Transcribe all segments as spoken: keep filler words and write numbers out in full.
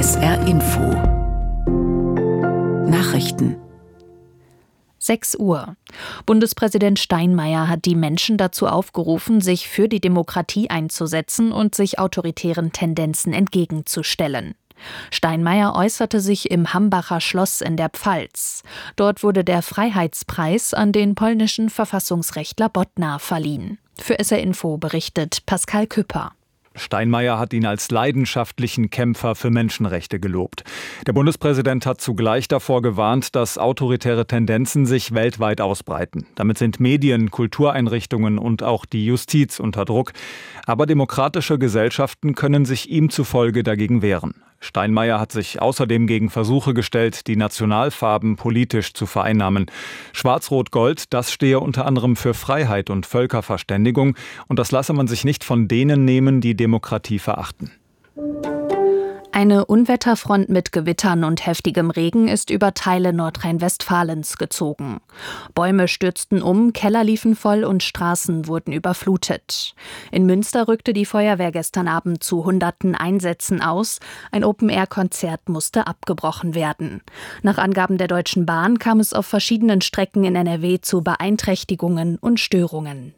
S R Info Nachrichten. sechs Uhr. Bundespräsident Steinmeier hat die Menschen dazu aufgerufen, sich für die Demokratie einzusetzen und sich autoritären Tendenzen entgegenzustellen. Steinmeier äußerte sich im Hambacher Schloss in der Pfalz. Dort wurde der Freiheitspreis an den polnischen Verfassungsrechtler Bodnar verliehen. Für S R Info berichtet Pascal Küpper. Steinmeier hat ihn als leidenschaftlichen Kämpfer für Menschenrechte gelobt. Der Bundespräsident hat zugleich davor gewarnt, dass autoritäre Tendenzen sich weltweit ausbreiten. Damit sind Medien, Kultureinrichtungen und auch die Justiz unter Druck. Aber demokratische Gesellschaften können sich ihm zufolge dagegen wehren. Steinmeier hat sich außerdem gegen Versuche gestellt, die Nationalfarben politisch zu vereinnahmen. Schwarz-Rot-Gold, das stehe unter anderem für Freiheit und Völkerverständigung. Und das lasse man sich nicht von denen nehmen, die Demokratie verachten. Eine Unwetterfront mit Gewittern und heftigem Regen ist über Teile Nordrhein-Westfalens gezogen. Bäume stürzten um, Keller liefen voll und Straßen wurden überflutet. In Münster rückte die Feuerwehr gestern Abend zu hunderten Einsätzen aus. Ein Open-Air-Konzert musste abgebrochen werden. Nach Angaben der Deutschen Bahn kam es auf verschiedenen Strecken in N R W zu Beeinträchtigungen und Störungen.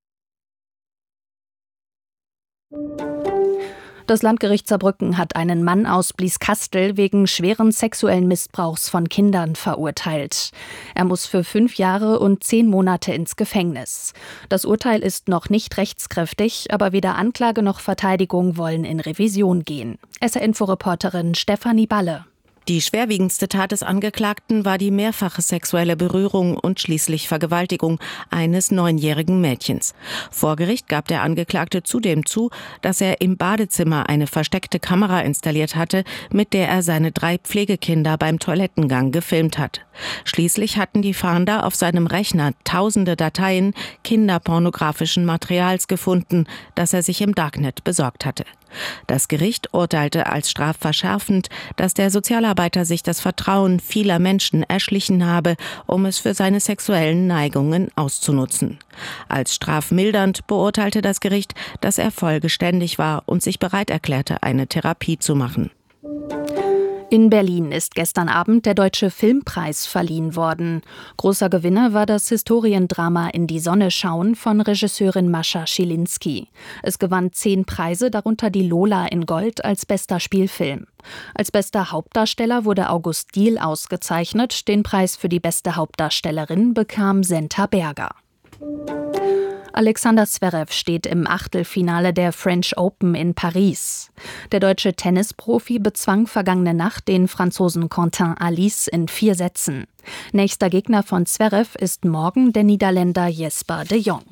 Das Landgericht Saarbrücken hat einen Mann aus Blieskastel wegen schweren sexuellen Missbrauchs von Kindern verurteilt. Er muss für fünf Jahre und zehn Monate ins Gefängnis. Das Urteil ist noch nicht rechtskräftig, aber weder Anklage noch Verteidigung wollen in Revision gehen. S R-Info-Reporterin Stefanie Balle. Die schwerwiegendste Tat des Angeklagten war die mehrfache sexuelle Berührung und schließlich Vergewaltigung eines neunjährigen Mädchens. Vor Gericht gab der Angeklagte zudem zu, dass er im Badezimmer eine versteckte Kamera installiert hatte, mit der er seine drei Pflegekinder beim Toilettengang gefilmt hat. Schließlich hatten die Fahnder auf seinem Rechner tausende Dateien kinderpornografischen Materials gefunden, das er sich im Darknet besorgt hatte. Das Gericht urteilte als strafverschärfend, dass der Sozialarbeiter sich das Vertrauen vieler Menschen erschlichen habe, um es für seine sexuellen Neigungen auszunutzen. Als strafmildernd beurteilte das Gericht, dass er folgeständig war und sich bereit erklärte, eine Therapie zu machen. In Berlin ist gestern Abend der Deutsche Filmpreis verliehen worden. Großer Gewinner war das Historiendrama In die Sonne schauen von Regisseurin Mascha Schilinski. Es gewann zehn Preise, darunter die Lola in Gold als bester Spielfilm. Als bester Hauptdarsteller wurde August Diehl ausgezeichnet. Den Preis für die beste Hauptdarstellerin bekam Senta Berger. Alexander Zverev steht im Achtelfinale der French Open in Paris. Der deutsche Tennisprofi bezwang vergangene Nacht den Franzosen Quentin Halys in vier Sätzen. Nächster Gegner von Zverev ist morgen der Niederländer Jesper de Jong.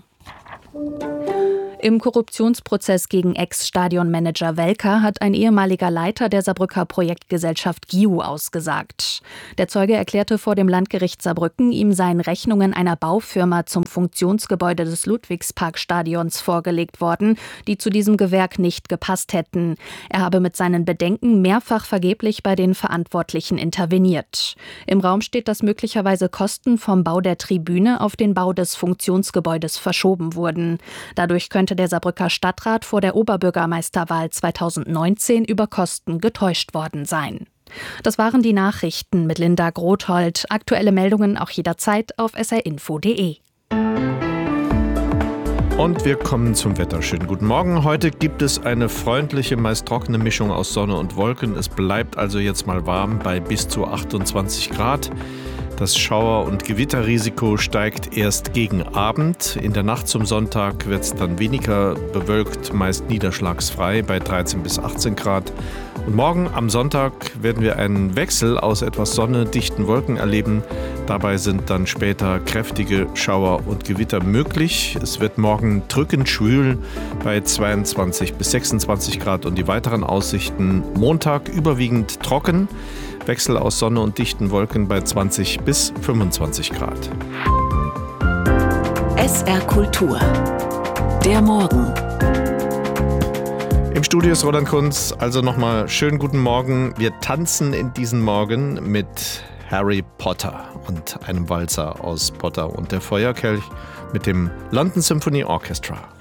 Im Korruptionsprozess gegen Ex-Stadionmanager Welker hat ein ehemaliger Leiter der Saarbrücker Projektgesellschaft G I U ausgesagt. Der Zeuge erklärte vor dem Landgericht Saarbrücken, ihm seien Rechnungen einer Baufirma zum Funktionsgebäude des Ludwigsparkstadions vorgelegt worden, die zu diesem Gewerk nicht gepasst hätten. Er habe mit seinen Bedenken mehrfach vergeblich bei den Verantwortlichen interveniert. Im Raum steht, dass möglicherweise Kosten vom Bau der Tribüne auf den Bau des Funktionsgebäudes verschoben wurden. Dadurch könnte der Saarbrücker Stadtrat vor der Oberbürgermeisterwahl zweitausendneunzehn über Kosten getäuscht worden sein. Das waren die Nachrichten mit Linda Grothold. Aktuelle Meldungen auch jederzeit auf s r info punkt d e. Und wir kommen zum Wetter. Schönen guten Morgen. Heute gibt es eine freundliche, meist trockene Mischung aus Sonne und Wolken. Es bleibt also jetzt mal warm bei bis zu achtundzwanzig Grad. Das Schauer- und Gewitterrisiko steigt erst gegen Abend. In der Nacht zum Sonntag wird es dann weniger bewölkt, meist niederschlagsfrei bei dreizehn bis achtzehn Grad. Und morgen am Sonntag werden wir einen Wechsel aus etwas Sonne, dichten Wolken erleben. Dabei sind dann später kräftige Schauer und Gewitter möglich. Es wird morgen drückend schwül bei zweiundzwanzig bis sechsundzwanzig Grad und die weiteren Aussichten Montag überwiegend trocken. Wechsel aus Sonne und dichten Wolken bei zwanzig bis fünfundzwanzig Grad. S R Kultur. Der Morgen. Im Studio ist Roland Kunz. Also nochmal schönen guten Morgen. Wir tanzen in diesen Morgen mit Harry Potter und einem Walzer aus Potter und der Feuerkelch mit dem London Symphony Orchestra.